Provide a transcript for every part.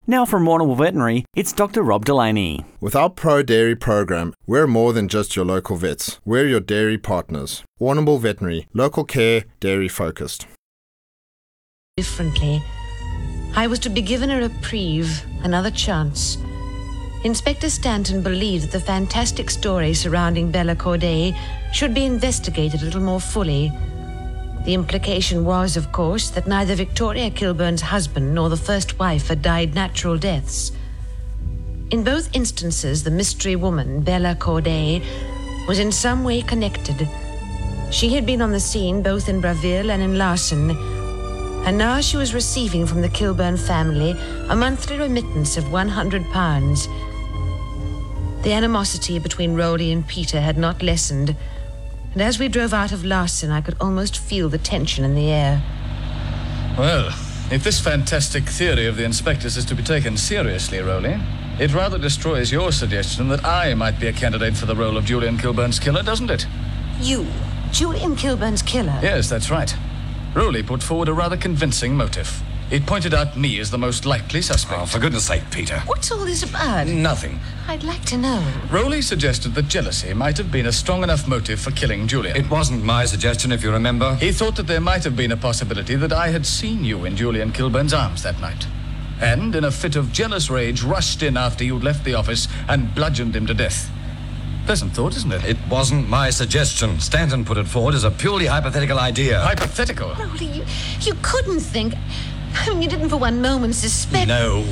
Now from Warrnambool Veterinary, it's Dr. Rob Delaney. With our Pro Dairy program, we're more than just your local vets. We're your dairy partners. Warrnambool Veterinary, local care, dairy focused. Differently, I was to be given a reprieve, another chance. Inspector Stanton believed that the fantastic story surrounding Bella Corday should be investigated a little more fully. The implication was, of course, that neither Victoria Kilburn's husband nor the first wife had died natural deaths. In both instances, the mystery woman, Bella Corday, was in some way connected. She had been on the scene both in Braville and in Larson, and now she was receiving from the Kilburn family a monthly remittance of £100. The animosity between Rowley and Peter had not lessened, and as we drove out of Larson, I could almost feel the tension in the air. Well, if this fantastic theory of the inspectors is to be taken seriously, Rowley, it rather destroys your suggestion that I might be a candidate for the role of Julian Kilburn's killer, doesn't it? You? Julian Kilburn's killer? Yes, that's right. Rowley put forward a rather convincing motive. It pointed out me as the most likely suspect. Oh, for goodness sake, Peter. What's all this about? Nothing. I'd like to know. Rowley suggested that jealousy might have been a strong enough motive for killing Julian. It wasn't my suggestion, if you remember. He thought that there might have been a possibility that I had seen you in Julian Kilburn's arms that night. And, in a fit of jealous rage, rushed in after you'd left the office and bludgeoned him to death. Pleasant thought, isn't it? It wasn't my suggestion. Stanton put it forward as a purely hypothetical idea. Hypothetical? Rowley, you couldn't think... I mean, you didn't for one moment suspect... No.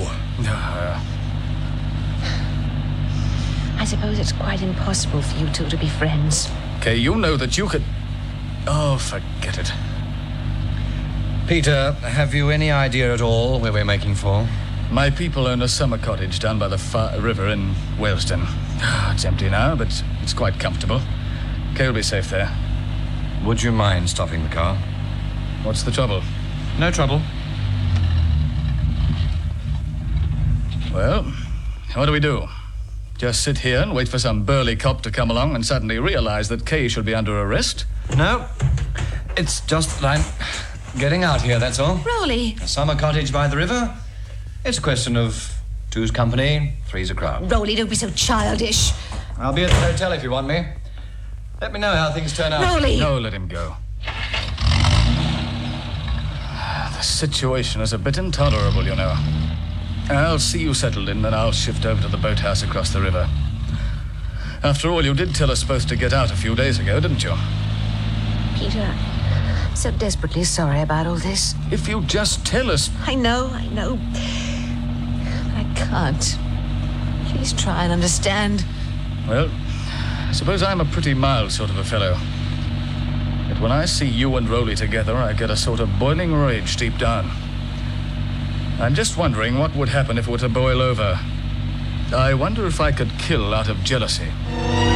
I suppose it's quite impossible for you two to be friends. Okay, you know that you could... Oh, forget it. Peter, have you any idea at all where we're making for? My people own a summer cottage down by the river in Whaleston. It's empty now, but it's quite comfortable. Kay will be safe there. Would you mind stopping the car? What's the trouble? No trouble. Well, what do we do? Just sit here and wait for some burly cop to come along and suddenly realize that Kay should be under arrest? No. It's just that I'm getting out here, that's all. Rowley! A summer cottage by the river. It's a question of two's company, three's a crowd. Rowley, don't be so childish. I'll be at the hotel if you want me. Let me know how things turn out. Rowley! No, let him go. The situation is a bit intolerable, you know. I'll see you settled in, then I'll shift over to the boathouse across the river. After all, you did tell us both to get out a few days ago, didn't you? Peter, I'm so desperately sorry about all this. If you just tell us... I know. I can't. Please try and understand. Well, I suppose I'm a pretty mild sort of a fellow. But when I see you and Rowley together, I get a sort of boiling rage deep down. I'm just wondering what would happen if it were to boil over. I wonder if I could kill out of jealousy.